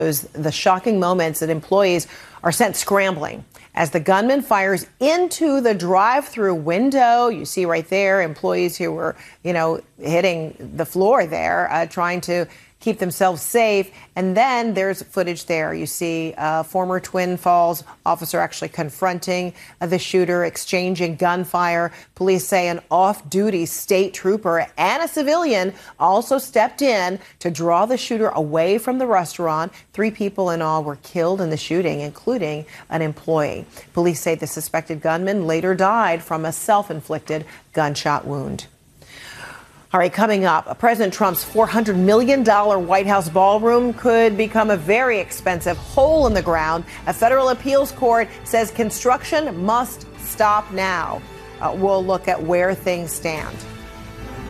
The shocking moments that employees are sent scrambling as the gunman fires into the drive-through window. You see right there employees who were, hitting the floor there, trying to keep themselves safe. And then there's footage there. You see a former Twin Falls officer actually confronting the shooter, exchanging gunfire. Police say an off-duty state trooper and a civilian also stepped in to draw the shooter away from the restaurant. 3 people in all were killed in the shooting, including an employee. Police say the suspected gunman later died from a self-inflicted gunshot wound. All right, coming up, President Trump's $400 million White House ballroom could become a very expensive hole in the ground. A federal appeals court says construction must stop now. We'll look at where things stand.